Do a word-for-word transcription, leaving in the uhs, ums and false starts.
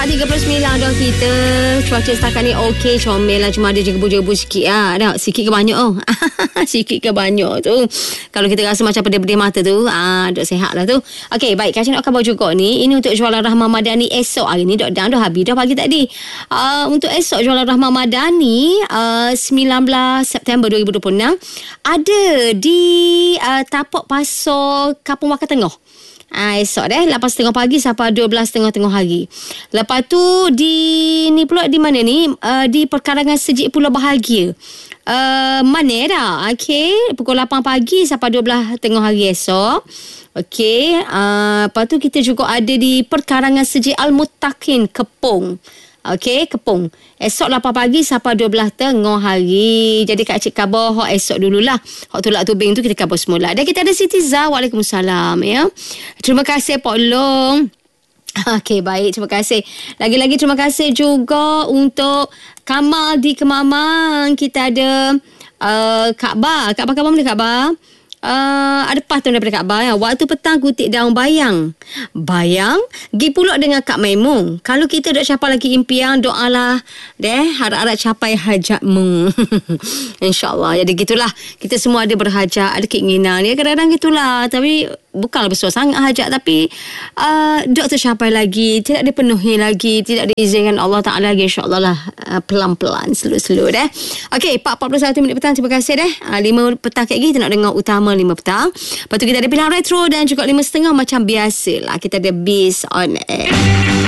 empat tiga puluh sembilan dah kita. Cuaca setakat ni okey, comel lah. Cuma ada je gebu-gebu sikit lah. Ada sikit ke banyak oh. Sikit ke banyak tu. Kalau kita rasa macam pedih-pedih mata tu, ah, duk sihat lah tu. Okey, baik. Kacang nak khabar juga ni. Ini untuk jualan Rahmah Madani esok hari ni. Dok dah dah habis dah pagi tadi. Uh, untuk esok jualan Rahmah Madani uh, sembilan belas September dua ribu dua puluh enam ada di uh, tapak pasar Kampung Waka Tengah. Ah, esok deh lapan tiga puluh pagi sampai dua belas tengah-tengah hari. Lepas tu di ni pula di mana ni? Uh, di perkarangan Sejik Pulau Bahagia. Uh, mana dah? Okey, pukul lapan pagi sampai dua belas tengah hari esok. Okey, uh, lepas tu kita juga ada di perkarangan Sejik Al-Muttaqin Kepong. Okey, Kepong. Esok lapan pagi sampai dua belas tengah hari. Jadi Kak Cik khabar hak esok dululah. Hak tolak tubing tu kita khabar semula. Dan kita ada Siti Zah. Waalaikumsalam ya. Terima kasih Pak Long. Okey, baik. Terima kasih. Lagi-lagi terima kasih juga untuk Kamal di Kemamang. Kita ada uh, Kak Ba. Kak Ba, Kak Ba mana Kak Ba? Uh, ada patut daripada Kak Ba ya. Waktu petang kutip daun bayang. Bayang gi pulak dengan Kak Maimung. Kalau kita dak capai lagi impian, doalah deh harap-harap capai hajatmu. InsyaAllah. Jadi gitulah. Kita semua ada berhajat, ada keinginan. Ya kadang-kadang gitulah. Tapi bukanlah besar sangat hajat, tapi uh, dok tercapai lagi, tidak dipenuhi lagi, tidak diizinkan Allah Ta'ala lagi, insyaAllah lah uh, pelan-pelan, slow-slow deh. Okey, empat puluh satu minit petang, terima kasih deh. uh, lima petang kayak gini kita nak dengar utama lima petang. Lepas tu kita ada pilihan retro dan juga lima setengah macam biasa lah. Kita ada Biz on Air.